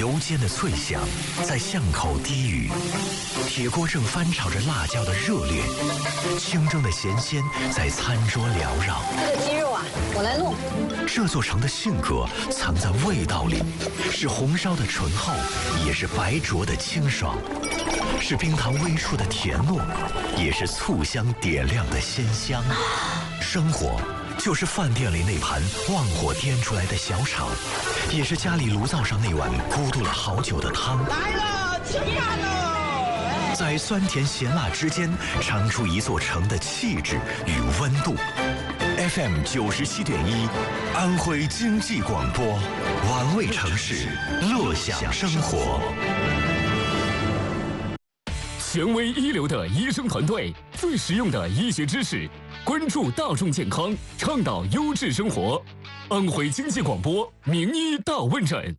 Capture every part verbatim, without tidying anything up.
油煎的脆香在巷口低语，铁锅正翻炒着辣椒的热烈，清蒸的咸鲜在餐桌缭绕。 这个鸡肉啊，我来弄。 这座城的性格藏在味道里，是红烧的醇厚，也是白灼的清爽，是冰糖微出的甜糯，也是醋香点亮的鲜香。生活就是饭店里那盘旺火颠出来的小炒，也是家里炉灶上那碗咕嘟了好久的汤。 来了，吃饭喽！ 在酸甜咸辣之间，尝出一座城的气质与温度。F M 九十七点一，安徽经济广播，玩味城市，乐享生活。 权威一流的医生团队，最实用的医学知识，关注大众健康，倡导优质生活。安徽经济广播名医大问诊。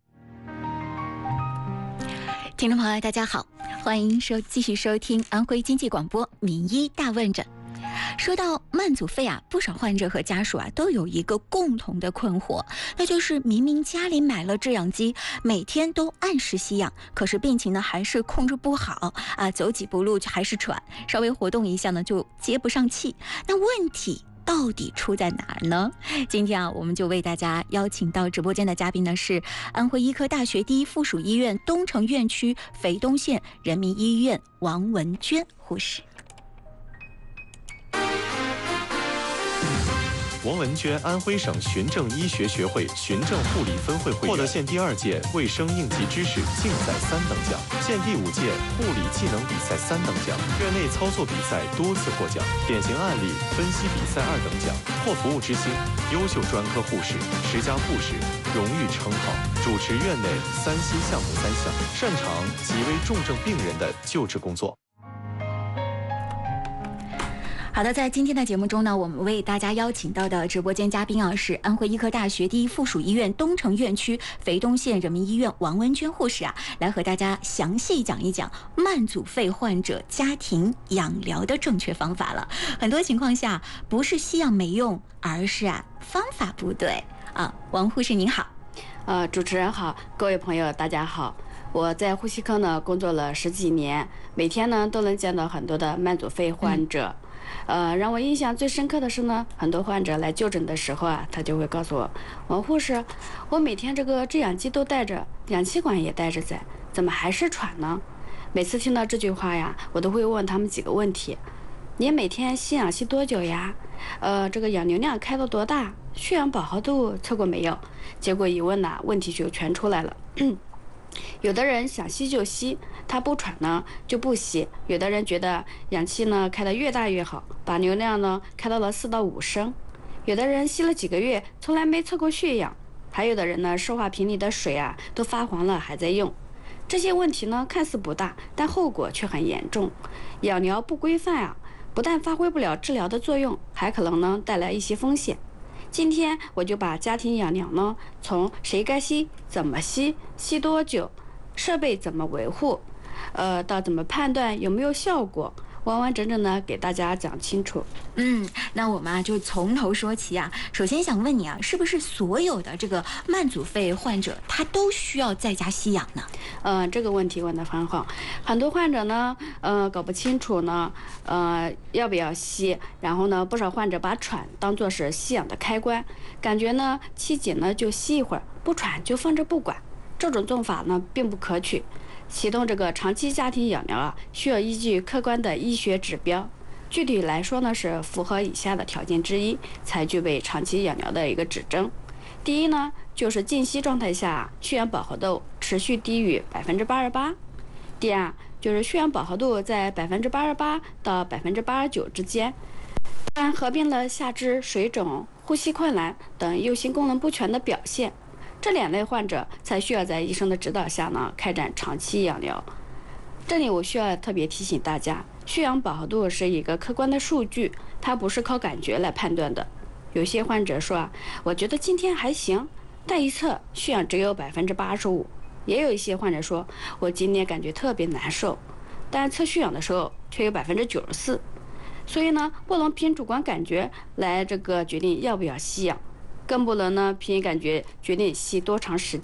听众朋友大家好，欢迎收继续收听安徽经济广播名医大问诊。说到慢阻肺啊，不少患者和家属啊都有一个共同的困惑，那就是明明家里买了制氧机，每天都按时吸氧，可是病情呢还是控制不好啊，走几步路就还是喘，稍微活动一下呢就接不上气。那问题到底出在哪儿呢？今天啊，我们就为大家邀请到直播间的嘉宾呢是安徽医科大学第一附属医院东城院区肥东县人民医院王文娟护士。 王文娟，安徽省循证医学学会循证护理分会会员，获得县第二届卫生应急知识竞赛三等奖，县第五届护理技能比赛三等奖，院内操作比赛多次获奖，典型案例分析比赛二等奖，获服务之星、优秀专科护士、十佳护士荣誉称号，主持院内三新项目三项，擅长极危重症病人的救治工作。 好的，在今天的节目中呢，我们为大家邀请到的直播间嘉宾啊，是安徽医科大学第一附属医院东城院区肥东县人民医院王文娟护士啊，来和大家详细讲一讲慢阻肺患者家庭养疗的正确方法了。很多情况下不是吸氧没用，而是啊方法不对啊。王护士您好。 呃，主持人好，各位朋友大家好。我在呼吸科呢工作了十几年，每天呢都能见到很多的慢阻肺患者。嗯呃，让我印象最深刻的是呢，很多患者来就诊的时候啊，他就会告诉我，王护士，我每天这个制氧机都带着，氧气管也带着在，怎么还是喘呢？每次听到这句话呀，我都会问他们几个问题：你每天吸氧吸多久呀？呃，这个氧流量开到多大？血氧饱和度测过没有？结果一问呢，问题就全出来了。有的人想吸就吸，他不喘呢就不吸；有的人觉得氧气呢开得越大越好，把流量呢开到了四到五升；有的人吸了几个月，从来没测过血氧；还有的人呢，生化瓶里的水啊都发黄了还在用。这些问题呢看似不大，但后果却很严重。氧疗不规范啊，不但发挥不了治疗的作用，还可能呢带来一些风险。今天我就把家庭养疗呢，从谁该吸、怎么吸、吸多久、设备怎么维护，呃，到怎么判断有没有效果，完完整整的给大家讲清楚。 嗯，那我们啊就从头说起啊。首先想问你啊，是不是所有的这个慢阻肺患者他都需要在家吸氧呢？ 呃，这个问题问得很好。很多患者呢，呃，搞不清楚呢，呃，要不要吸。然后呢，不少患者把喘当作是吸氧的开关，感觉呢气紧呢就吸一会儿，不喘就放着不管。这种做法呢并不可取。启动这个长期家庭养疗啊，需要依据客观的医学指标。具体来说呢，是符合以下的条件之一，才具备长期养疗的一个指征。第一呢，就是静息状态下血氧饱和度持续低于百分之八十八。第二，就是血氧饱和度在百分之八十八到百分之八十九之间，但合并了下肢水肿、呼吸困难等右心功能不全的表现。这两类患者才需要在医生的指导下呢开展长期养疗。这里我需要特别提醒大家，血氧饱和度是一个客观的数据，它不是靠感觉来判断的。有些患者说啊，我觉得今天还行，但一测血氧只有百分之八十五。也有一些患者说，我今天感觉特别难受，但测血氧的时候却有百分之九十四。所以呢，不能凭主观感觉来这个决定要不要吸氧。更不能呢凭感觉决定吸多长时间。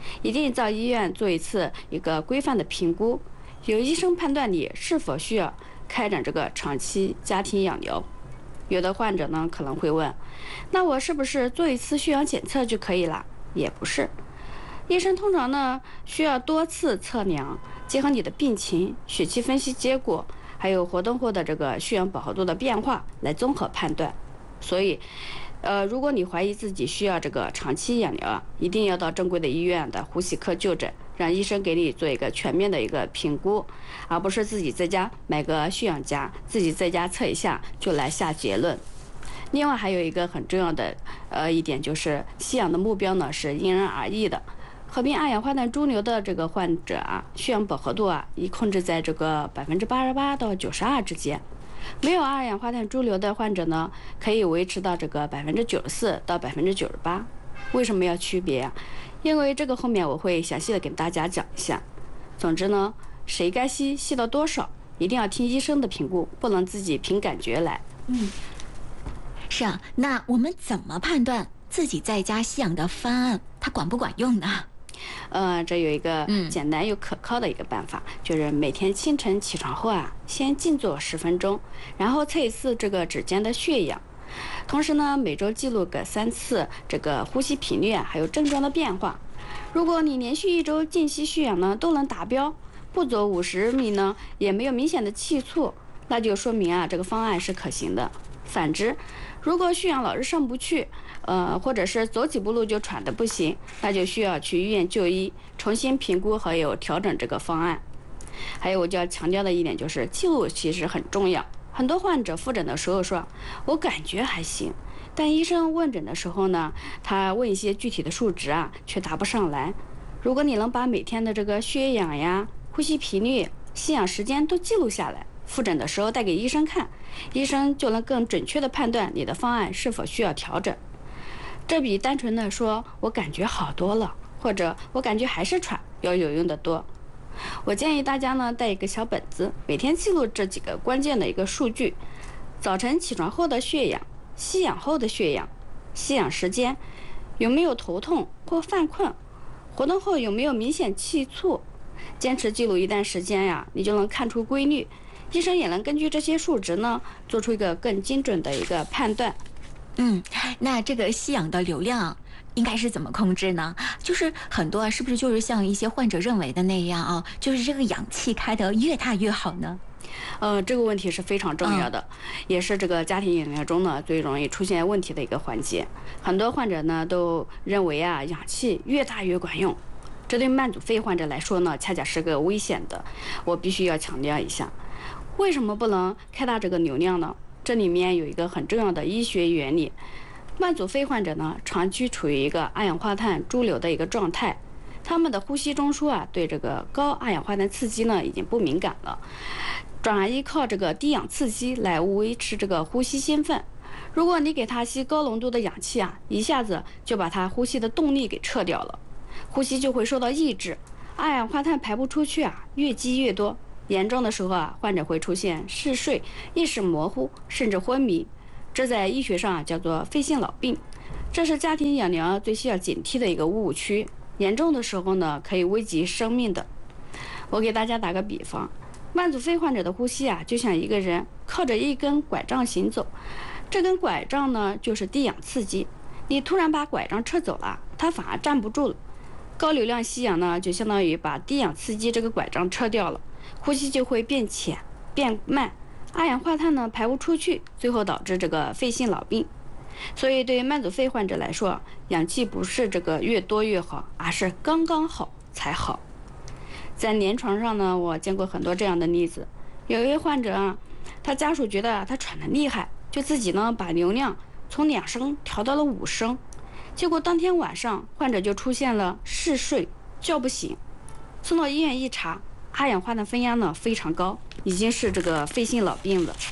一定到医院做一次一个规范的评估，由医生判断你是否需要开展这个长期家庭养疗。有的患者呢可能会问，那我是不是做一次血氧检测就可以了？也不是，医生通常呢需要多次测量，结合你的病情、血气分析结果，还有活动后的这个血氧饱和度的变化来综合判断。所以呃，如果你怀疑自己需要这个长期养疗啊，一定要到正规的医院的呼吸科就诊，让医生给你做一个全面的一个评估，而不是自己在家买个血氧夹，自己在家测一下就来下结论。另外还有一个很重要的呃一点，就是吸氧的目标呢是因人而异的。合并二氧化碳潴留的这个患者啊，血氧饱和度啊，宜控制在这个百分之八十八到九十二之间。没有二氧化碳潴留的患者呢，可以维持到这个百分之九十四到百分之九十八。为什么要区别啊？因为这个后面我会详细的给大家讲一下。总之呢，谁该吸吸到多少，一定要听医生的评估，不能自己凭感觉来。 嗯，是啊，那我们怎么判断自己在家吸氧的方案它管不管用呢？ 呃，这有一个简单又可靠的一个办法，嗯、就是每天清晨起床后啊，先静坐十分钟，然后测一次这个指尖的血氧，同时呢，每周记录个三次这个呼吸频率啊，还有症状的变化。如果你连续一周静息血氧呢都能达标，不走五十米呢也没有明显的气促，那就说明啊这个方案是可行的。反之，如果血氧老是上不去，呃，或者是走几步路就喘得不行，那就需要去医院就医，重新评估还有调整这个方案。还有我就要强调的一点就是，记录其实很重要。很多患者复诊的时候说，我感觉还行，但医生问诊的时候呢，他问一些具体的数值啊，却答不上来。如果你能把每天的这个血氧呀、呼吸频率、吸氧时间都记录下来，复诊的时候带给医生看，医生就能更准确地判断你的方案是否需要调整。这比单纯的说我感觉好多了，或者我感觉还是喘要有用得多。我建议大家呢带一个小本子，每天记录这几个关键的一个数据：早晨起床后的血氧、吸氧后的血氧、吸氧时间，有没有头痛或犯困，活动后有没有明显气促。坚持记录一段时间呀，你就能看出规律，医生也能根据这些数值呢做出一个更精准的一个判断。 嗯，那这个吸氧的流量应该是怎么控制呢？就是很多啊，是不是就是像一些患者认为的那样啊？就是这个氧气开得越大越好呢？ 呃，这个问题是非常重要的，嗯、也是这个家庭养疗中呢最容易出现问题的一个环节。很多患者呢都认为啊，氧气越大越管用，这对慢阻肺患者来说呢，恰恰是个危险的。我必须要强调一下，为什么不能开大这个流量呢？这里面有一个很重要的医学原理。慢阻肺患者呢，长期处于一个二氧化碳潴留的一个状态，他们的呼吸中枢啊，对这个高二氧化碳刺激呢已经不敏感了，转而依靠这个低氧刺激来维持这个呼吸兴奋。如果你给他吸高浓度的氧气啊，一下子就把他呼吸的动力给撤掉了，呼吸就会受到抑制，二氧化碳排不出去啊，越积越多。严重的时候啊，患者会出现嗜睡、意识模糊，甚至昏迷。这在医学上啊叫做肺性老病，这是家庭养疗最需要警惕的一个误区。严重的时候呢，可以危及生命的。我给大家打个比方，慢阻肺患者的呼吸啊，就像一个人靠着一根拐杖行走，这根拐杖呢就是低氧刺激，你突然把拐杖撤走了，他反而站不住了。高流量吸氧呢，就相当于把低氧刺激这个拐杖撤掉了，呼吸就会变浅、变慢，二氧化碳呢排不出去，最后导致这个肺性老病。所以对于慢阻肺患者来说，氧气不是这个越多越好，而是刚刚好才好。在临床上呢，我见过很多这样的例子。有一位患者啊，他家属觉得他喘得厉害，就自己呢把流量从两升调到了五升，结果当天晚上患者就出现了嗜睡、叫不醒，送到医院一查，二氧化碳分压呢非常高，已经是这个肺性老病了。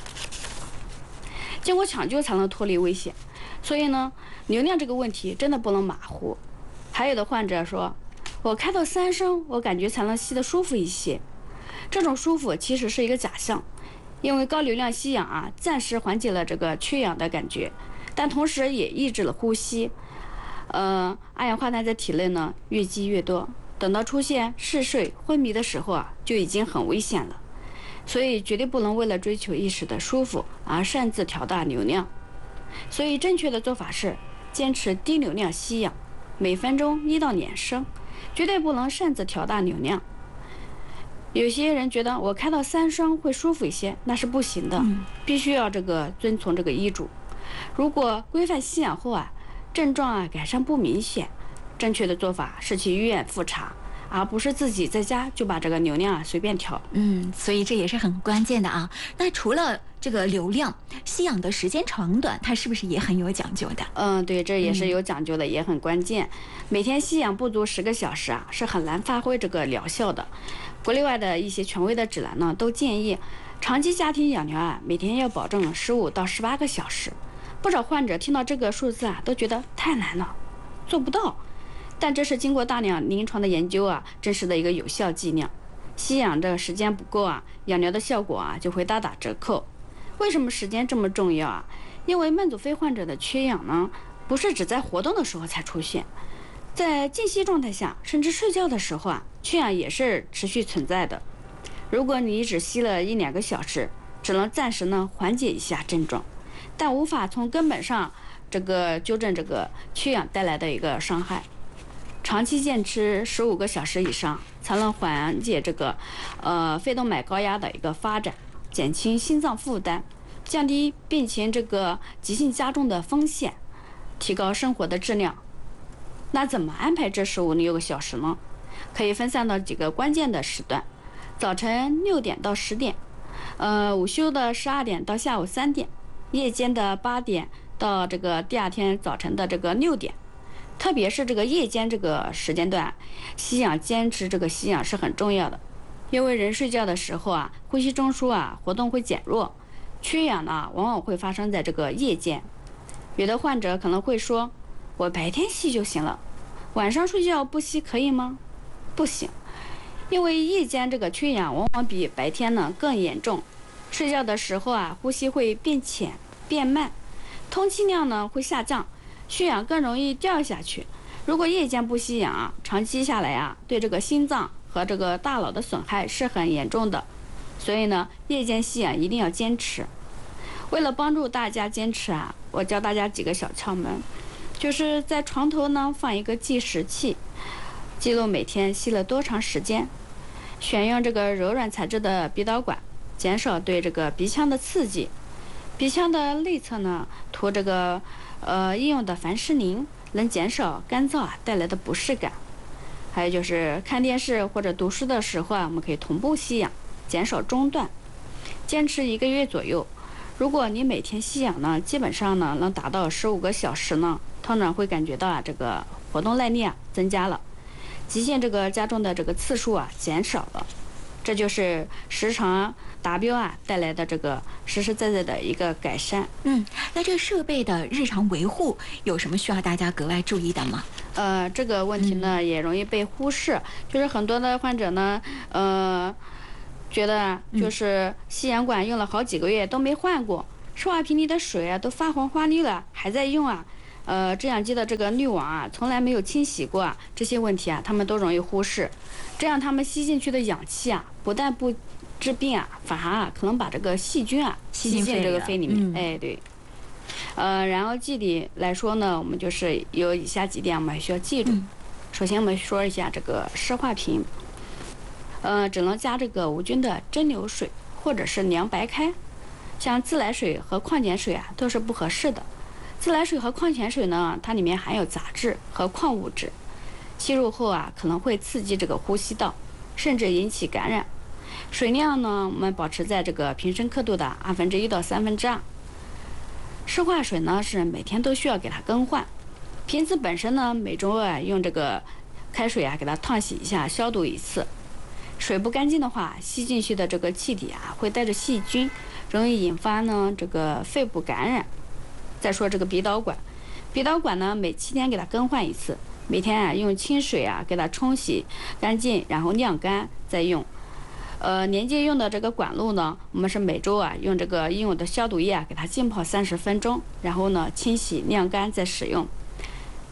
结果抢救才能脱离危险，所以呢，流量这个问题真的不能马虎。还有的患者说，我开到三升，我感觉才能吸得舒服一些。这种舒服其实是一个假象，因为高流量吸氧啊，暂时缓解了这个缺氧的感觉，但同时也抑制了呼吸。 呃，二氧化碳在体内呢越积越多，等到出现嗜睡、昏迷的时候啊，就已经很危险了。所以绝对不能为了追求一时的舒服而擅自调大流量。所以正确的做法是坚持低流量吸氧，每分钟一到两升，绝对不能擅自调大流量。有些人觉得我开到三升会舒服一些，那是不行的，必须要这个遵从这个医嘱。如果规范吸氧后啊，症状啊改善不明显，正确的做法是去医院复查，而不是自己在家就把这个流量啊随便调。 嗯，所以这也是很关键的啊。那除了这个流量，吸氧的时间长短，它是不是也很有讲究的？ 嗯，对，这也是有讲究的，嗯、也很关键。每天吸氧不足十个小时啊，是很难发挥这个疗效的。国内外的一些权威的指南呢，都建议长期家庭养疗啊，每天要保证十五到十八个小时。不少患者听到这个数字啊，都觉得太难了，做不到。但这是经过大量临床的研究啊，证实的一个有效剂量。吸氧这个时间不够啊，养疗的效果啊就会大打折扣。为什么时间这么重要啊？因为慢阻肺患者的缺氧呢，不是只在活动的时候才出现，在静息状态下，甚至睡觉的时候啊，缺氧也是持续存在的。如果你只吸了一两个小时，只能暂时呢缓解一下症状，但无法从根本上这个纠正这个缺氧带来的一个伤害。长期坚持十五个小时以上，才能缓解这个呃肺动脉高压的一个发展，减轻心脏负担，降低病情这个急性加重的风险，提高生活的质量。那怎么安排这十五六个小时呢？可以分散到几个关键的时段：早晨六点到十点，呃，午休的十二点到下午三点，夜间的八点到这个第二天早晨的这个六点。特别是这个夜间这个时间段，吸氧坚持这个吸氧是很重要的，因为人睡觉的时候啊，呼吸中枢啊活动会减弱，缺氧呢往往会发生在这个夜间。有的患者可能会说，我白天吸就行了，晚上睡觉不吸可以吗？不行，因为夜间这个缺氧往往比白天呢更严重。睡觉的时候啊，呼吸会变浅变慢，通气量呢会下降，血氧更容易掉下去。如果夜间不吸氧啊，长期下来啊，对这个心脏和这个大脑的损害是很严重的。所以呢，夜间吸氧一定要坚持。为了帮助大家坚持啊，我教大家几个小窍门，就是在床头呢放一个计时器，记录每天吸了多长时间。选用这个柔软材质的鼻导管，减少对这个鼻腔的刺激。鼻腔的内侧呢，涂这个呃医用的凡士林，能减少干燥啊带来的不适感。还有就是看电视或者读书的时候啊，我们可以同步吸氧，减少中断。坚持一个月左右，如果你每天吸氧呢，基本上呢能达到十五个小时呢，通常会感觉到啊这个活动耐力啊增加了，极限这个加重的这个次数啊减少了。这就是时长达标啊带来的这个实实在在的一个改善。 嗯，那这设备的日常维护有什么需要大家格外注意的吗？ 呃，这个问题呢、嗯、也容易被忽视，就是很多的患者呢，呃，觉得就是吸氧管用了好几个月都没换过，收话瓶里的水啊都发黄发绿了还在用啊。呃，制氧机的这个滤网啊，从来没有清洗过啊，这些问题啊，他们都容易忽视。这样他们吸进去的氧气啊，不但不治病啊，反而啊，可能把这个细菌啊吸进这个肺里面。嗯、哎，对。呃，然后具体来说呢，我们就是有以下几点我们需要记住。嗯、首先，我们说一下这个湿化瓶，呃，只能加这个无菌的蒸馏水或者是凉白开，像自来水和矿泉水啊，都是不合适的。自来水和矿泉水呢，它里面含有杂质和矿物质，吸入后啊，可能会刺激这个呼吸道，甚至引起感染。水量呢，我们保持在这个平升刻度的二分之一到三分之二。湿化水呢，是每天都需要给它更换。瓶子本身呢，每周啊用这个开水啊给它烫洗一下，消毒一次。水不干净的话，吸进去的这个气体啊会带着细菌，容易引发呢这个肺部感染。再说这个鼻导管，鼻导管呢每七天给它更换一次，每天啊用清水啊给它冲洗干净，然后晾干再用。呃，连接用的这个管路呢，我们是每周啊用这个医用的消毒液啊给它浸泡三十分钟，然后呢清洗晾干再使用。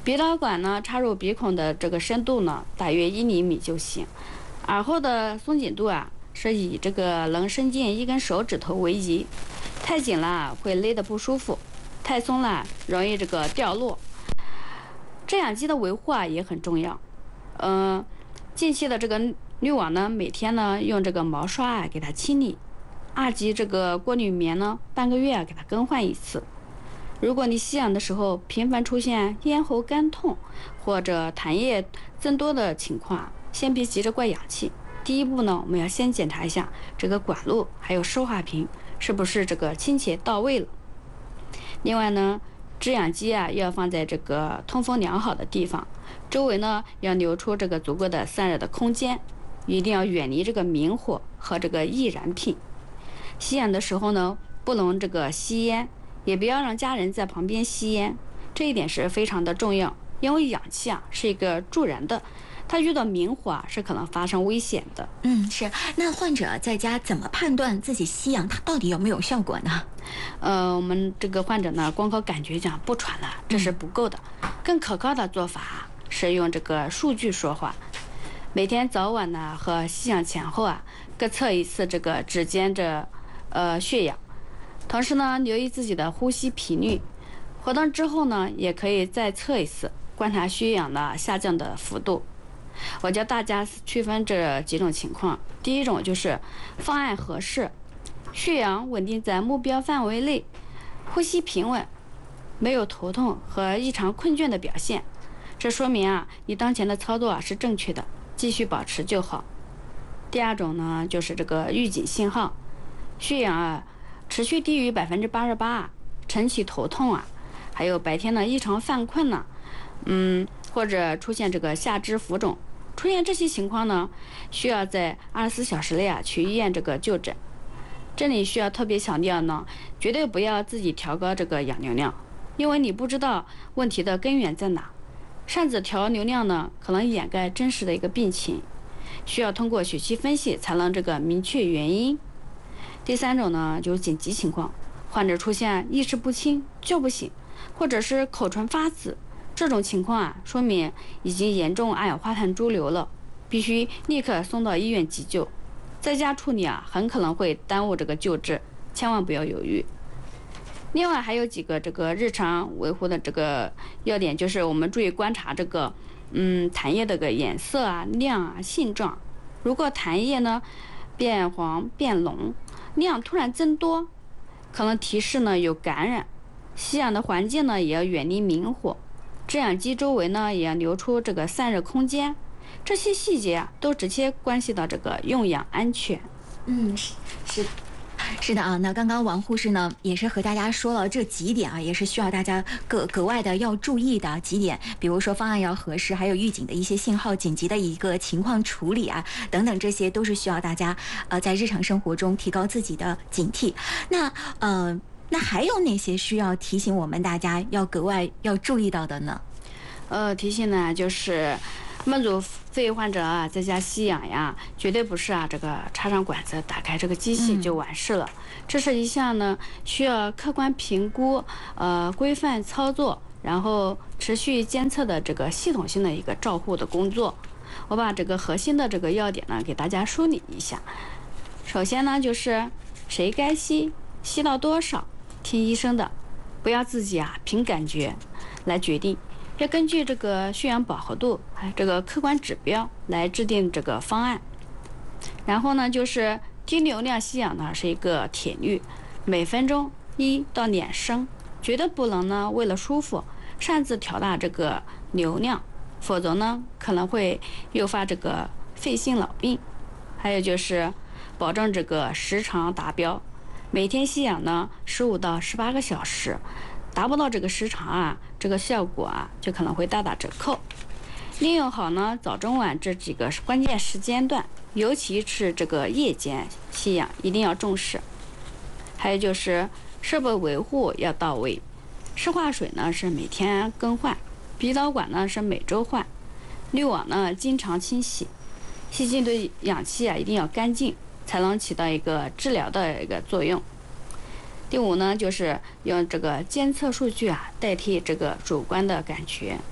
鼻导管呢插入鼻孔的这个深度呢大约一厘米就行。耳后的松紧度啊是以这个能伸进一根手指头为宜，太紧了会勒得不舒服，太松了容易这个掉落。制氧机的维护啊也很重要。嗯、呃，近期的这个滤网呢，每天呢用这个毛刷啊给它清理。二级这个过滤棉呢，半个月啊给它更换一次。如果你吸氧的时候频繁出现咽喉干痛或者痰液增多的情况，先别急着灌氧气。第一步呢，我们要先检查一下这个管路还有收化瓶是不是这个清洁到位了。另外呢，制氧机啊要放在这个通风良好的地方，周围呢要留出这个足够的散热的空间，一定要远离这个明火和这个易燃品。吸氧的时候呢，不能这个吸烟，也不要让家人在旁边吸烟，这一点是非常的重要。因为氧气啊是一个助燃的，它遇到明火啊是可能发生危险的。 嗯，是。那患者在家怎么判断自己吸氧它到底有没有效果呢？ 呃，我们这个患者呢，光靠感觉讲不喘了，这是不够的。更可靠的做法是用这个数据说话。每天早晚呢和吸氧前后啊，各测一次这个指尖这呃血氧，同时呢留意自己的呼吸频率。活动之后呢，也可以再测一次，观察血氧的下降的幅度。我教大家区分这几种情况。第一种就是方案合适，血氧稳定在目标范围内，呼吸平稳，没有头痛和异常困倦的表现，这说明啊你当前的操作啊是正确的，继续保持就好。第二种呢就是这个预警信号，血氧啊持续低于百分之八十八，晨起头痛啊，还有白天呢异常犯困呢、啊，嗯，或者出现这个下肢浮肿，出现这些情况呢，需要在二十四小时内啊去医院这个就诊。这里需要特别强调呢，绝对不要自己调高这个氧流量，因为你不知道问题的根源在哪。擅自调流量呢，可能掩盖真实的一个病情，需要通过血气分析才能这个明确原因。第三种呢，就是紧急情况，患者出现意识不清、叫不醒，或者是口唇发紫，这种情况啊，说明已经严重二氧化碳潴留了，必须立刻送到医院急救。在家处理啊，很可能会耽误这个救治，千万不要犹豫。另外还有几个这个日常维护的这个要点，就是我们注意观察这个嗯痰液的个颜色啊、量啊、性状。如果痰液呢变黄变浓，量突然增多，可能提示呢有感染。吸氧的环境呢也要远离明火，制氧机周围呢也要留出这个散热空间。这些细节啊都直接关系到这个用氧安全。 嗯，是是。是的啊，那刚刚王护士呢也是和大家说了这几点啊，也是需要大家格格外的要注意的几点，比如说方案要合适，还有预警的一些信号、紧急的一个情况处理啊等等，这些都是需要大家呃在日常生活中提高自己的警惕。那呃那还有哪些需要提醒我们大家要格外要注意到的呢？ 呃，提醒呢就是慢阻肺患者啊，在家吸氧呀，绝对不是啊这个插上管子打开这个机器就完事了。嗯、这是一项呢需要客观评估、呃规范操作，然后持续监测的这个系统性的一个照护的工作。我把这个核心的这个要点呢给大家梳理一下。首先呢就是谁该吸，吸到多少，听医生的，不要自己啊凭感觉来决定。要根据这个血氧饱和度，还有这个客观指标来制定这个方案。然后呢，就是低流量吸氧呢是一个铁律，每分钟一到两升，绝对不能呢为了舒服擅自调大这个流量，否则呢可能会诱发这个肺性老病。还有就是保证这个时长达标，每天吸氧呢十五到十八个小时。达不到这个时长啊，这个效果啊就可能会大打折扣。利用好呢早中晚这几个关键时间段，尤其是这个夜间吸氧一定要重视。还有就是设备维护要到位，湿化水呢是每天更换，鼻导管呢是每周换，滤网呢经常清洗，吸进的氧气啊一定要干净，才能起到一个治疗的一个作用。第五呢，就是用这个监测数据啊代替这个主观的感觉。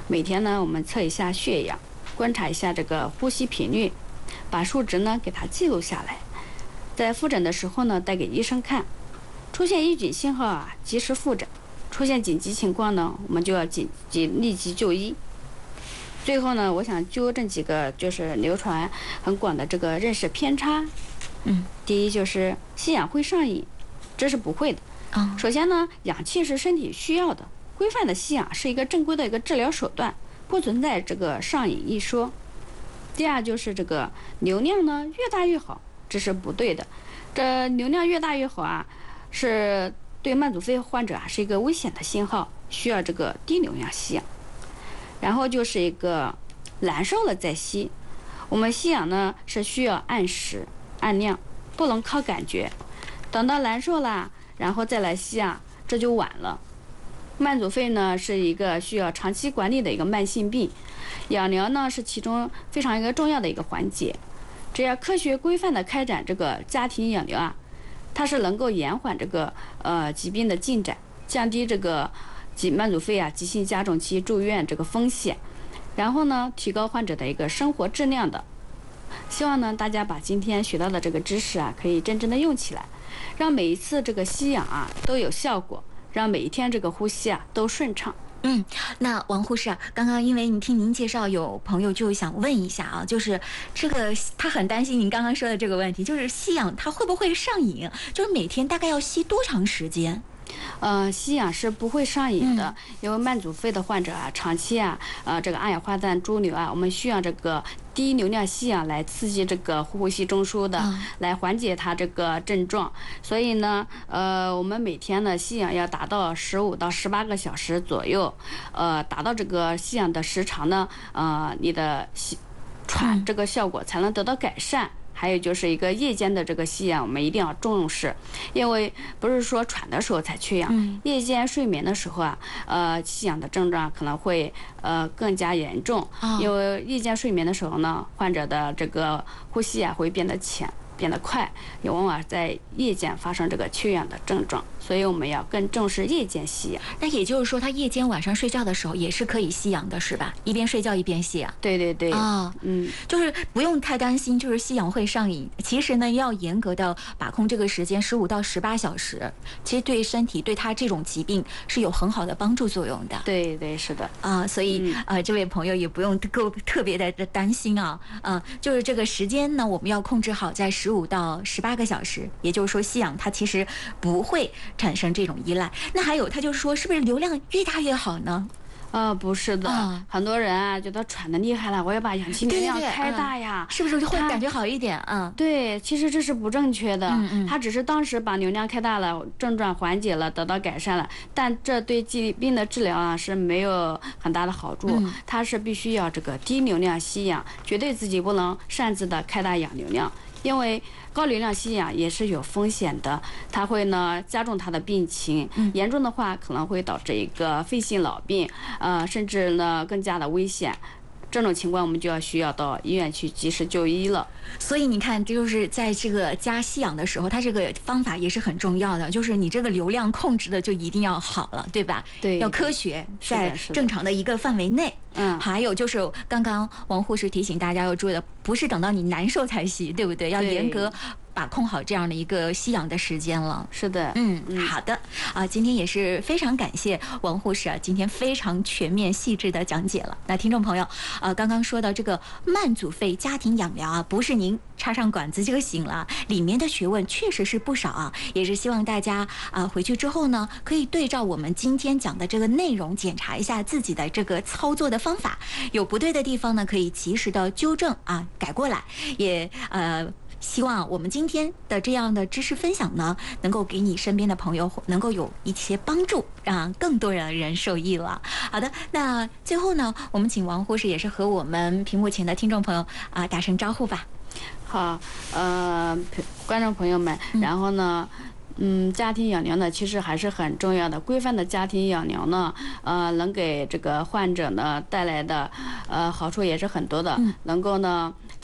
每天呢我们测一下血氧，观察一下这个呼吸频率，把数值呢给它记录下来，在复诊的时候呢带给医生看，出现预警信号啊及时复诊，出现紧急情况呢我们就要紧急立即就医。最后呢，我想纠正几个就是流传很广的这个认识偏差。 嗯， 第一就是吸氧会上瘾，这是不会的。 啊， 首先呢，氧气是身体需要的，规范的吸氧是一个正规的一个治疗手段，不存在这个上瘾一说。第二就是这个流量呢越大越好，这是不对的。这流量越大越好啊，是对慢阻肺患者啊是一个危险的信号，需要这个低流量吸氧。然后就是一个难受了再吸，我们吸氧呢是需要按时按量，不能靠感觉，等到难受了然后再来吸氧，这就晚了。慢阻肺呢是一个需要长期管理的一个慢性病，氧疗呢是其中非常一个重要的一个环节。只要科学规范的开展这个家庭氧疗啊，它是能够延缓这个呃疾病的进展，降低这个急慢阻肺啊急性加重期住院这个风险，然后呢提高患者的一个生活质量的。希望呢大家把今天学到的这个知识啊可以真正的用起来，让每一次这个吸氧啊都有效果，让每一天这个呼吸啊都顺畅。 嗯，那王护士啊，刚刚因为你听您介绍，有朋友就想问一下啊，就是这个他很担心您刚刚说的这个问题，就是吸氧它会不会上瘾？就是每天大概要吸多长时间？ 呃，吸氧是不会上瘾的，嗯、因为慢阻肺的患者啊，长期啊，呃，这个二氧化碳潴留啊，我们需要这个低流量吸氧来刺激这个呼吸中枢的，嗯、来缓解它这个症状。所以呢，呃，我们每天呢吸氧要达到十五到十八个小时左右，呃，达到这个吸氧的时长呢，呃，你的吸喘这个效果才能得到改善。还有就是一个夜间的这个吸氧，我们一定要重视，因为不是说喘的时候才缺氧，嗯、夜间睡眠的时候啊，呃，吸氧的症状可能会呃更加严重，哦、因为夜间睡眠的时候呢，患者的这个呼吸啊会变得浅。变得快，也往往在夜间发生这个缺氧的症状，所以我们要更重视夜间吸氧。 那也就是说，他夜间晚上睡觉的时候也是可以吸氧的，是吧？一边睡觉一边吸氧。 对对对。 啊、哦， 嗯， 就是不用太担心，就是吸氧会上瘾。其实呢，要严格的把控这个时间，十五到十八小时，其实对身体对他这种疾病是有很好的帮助作用的。 对对，是的。 啊、呃，所以、嗯、呃，这位朋友也不用够特别的担心啊。嗯、呃，就是这个时间呢，我们要控制好在十五到十八个小时，也就是说吸氧它其实不会产生这种依赖。那还有他就是说，是不是流量越大越好呢？ 呃，不是的，嗯、很多人啊觉得喘得厉害了，我要把氧气流量开大呀， 对对对、嗯，是不是就会感觉好一点？嗯， 对，其实这是不正确的。 嗯嗯， 他只是当时把流量开大了，症状缓解了，得到改善了，但这对疾病的治疗啊是没有很大的好处。嗯，他是必须要这个低流量吸氧，绝对自己不能擅自的开大氧流量。因为高流量吸氧也是有风险的，它会呢加重他的病情，嗯、严重的话可能会导致一个肺性老病，呃，甚至呢更加的危险。这种情况我们就要需要到医院去及时就医了。 所以你看，就是在这个加吸氧的时候，它这个方法也是很重要的，就是你这个流量控制的就一定要好了，对吧？ 对， 要科学，在正常的一个范围内。 嗯， 还有就是刚刚王护士提醒大家要注意的，不是等到你难受才吸，对不对？要严格把控好这样的一个吸氧的时间了。 是的， 嗯，好的啊，今天也是非常感谢王护士啊，今天非常全面细致的讲解了。那听众朋友，呃，刚刚说到这个慢阻肺家庭氧疗啊，不是您插上管子就行了，里面的学问确实是不少啊，也是希望大家啊回去之后呢，可以对照我们今天讲的这个内容，检查一下自己的这个操作的方法，有不对的地方呢，可以及时的纠正啊，改过来，也呃。希望我们今天的这样的知识分享呢，能够给你身边的朋友能够有一些帮助，让更多人人受益了。好的，那最后呢，我们请王护士也是和我们屏幕前的听众朋友啊、呃、打声招呼吧。 好，呃，观众朋友们，然后呢。嗯嗯，家庭氧疗呢，其实还是很重要的。规范的家庭氧疗呢，呃，能给这个患者呢带来的呃好处也是很多的，嗯、能够呢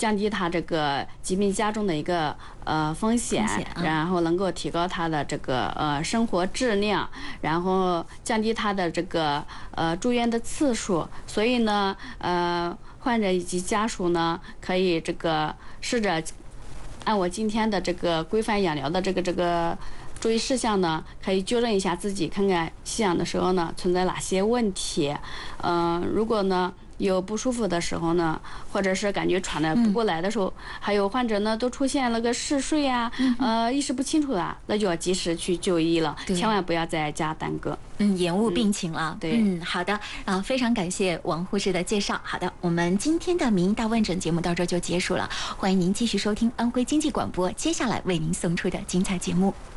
降低他这个疾病加重的一个呃风险， 风险啊、 然后能够提高他的这个呃生活质量，然后降低他的这个呃住院的次数。所以呢，呃，患者以及家属呢，可以这个试着按我今天的这个规范养疗的这个这个注意事项呢，可以纠正一下自己，看看吸氧的时候呢存在哪些问题。嗯、呃，如果呢有不舒服的时候呢，或者是感觉喘得不过来的时候，嗯、还有患者呢都出现了个嗜睡啊，嗯、呃意识不清楚啊，那就要及时去就医了，千万不要在家耽搁。 嗯，延误病情了。 嗯、对， 嗯，好的啊，非常感谢王护士的介绍。好的，我们今天的民医大问诊节目到这就结束了，欢迎您继续收听安徽经济广播接下来为您送出的精彩节目。